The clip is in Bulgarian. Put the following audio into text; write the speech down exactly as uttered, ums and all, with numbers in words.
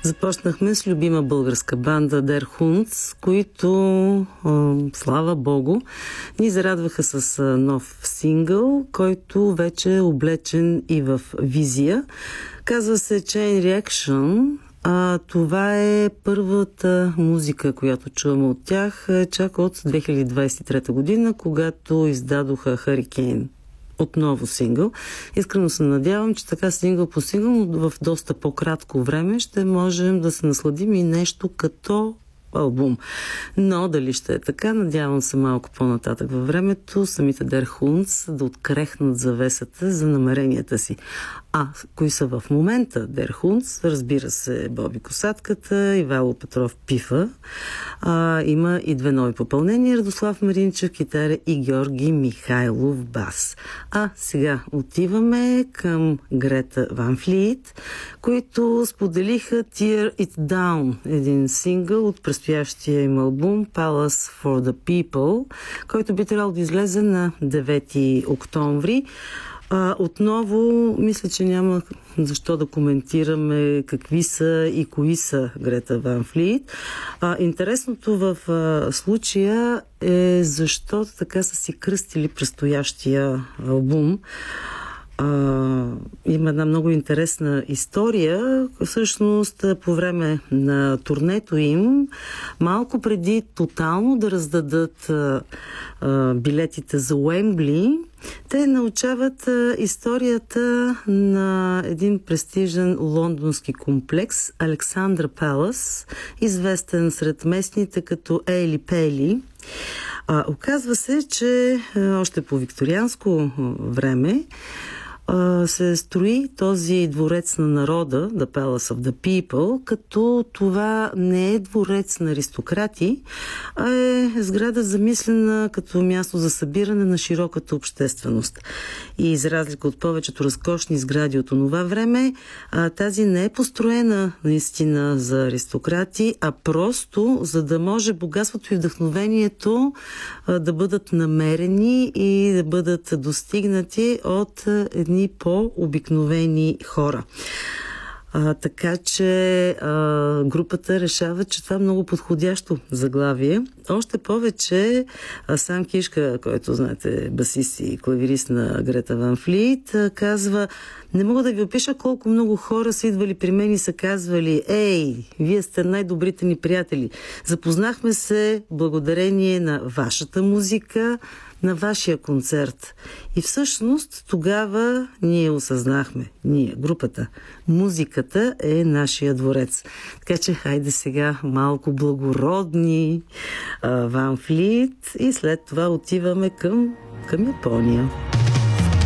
Започнахме с любима българска банда Der Hunds, които, слава Богу, ни зарадваха с нов сингъл, който вече е облечен и в визия. Казва се Chain Reaction. А, това е първата музика, която чуваме от тях, чак от две хиляди двадесет и трета година, когато издадоха Hurricane. Отново сингъл. Искрено се надявам, че така сингъл по сингъл, но в доста по-кратко време ще можем да се насладим и нещо като албум. Но дали ще е така, надявам се малко по-нататък във времето самите Der Hunds да открехнат завесата за намеренията си. А кои са в момента Der Hunds? Разбира се, Боби Косатката, Ивайло Петров Пифа. А, има и две нови попълнения. Радослав Маринчев китара и Георги Михайлов бас. А сега отиваме към Грета Ван Флит, които споделиха Tear It Down, един сингъл от предстоящия им албум Palace for the People, който би трябвало да излезе на девети октомври. А, отново, мисля, че няма защо да коментираме какви са и кои са Грета Ван Флит. А, интересното в а, случая е защо така са си кръстили предстоящия албум. Uh, има една много интересна история. Всъщност, по време на турнето им, малко преди тотално да раздадат uh, uh, билетите за Уембли, те научават uh, историята на един престижен лондонски комплекс, Александър Палас, известен сред местните като Ейли Пейли. Uh, оказва се, че uh, още по викторианско време се строи този дворец на народа, The Palace of the People, като това не е дворец на аристократи, а е сграда замислена като място за събиране на широката общественост. И за разлика от повечето разкошни сгради от онова време, тази не е построена наистина за аристократи, а просто за да може богатството и вдъхновението да бъдат намерени и да бъдат достигнати от едни по-обикновени хора. А, така че а, групата решава, че това е много подходящо заглавие. Още повече а, сам Кишка, който знаете, басист и клавирист на Грета Ван Флит, а, казва: не мога да ви опиша колко много хора са идвали при мен и са казвали: ей, вие сте най-добрите ни приятели. Запознахме се благодарение на вашата музика, на вашия концерт. И всъщност тогава ние осъзнахме, ние, групата, музиката е нашия дворец. Така че хайде сега малко благородни Ван Флит и след това отиваме към, към Япония.